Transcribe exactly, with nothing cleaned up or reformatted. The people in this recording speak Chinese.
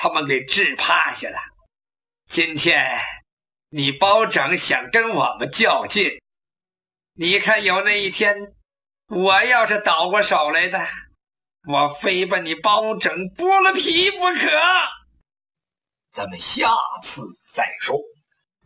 他们给治趴下了。今天你包拯想跟我们较劲，你看有那一天我要是倒过手来的，我非把你包拯剥了皮不可。 咱们下次再说。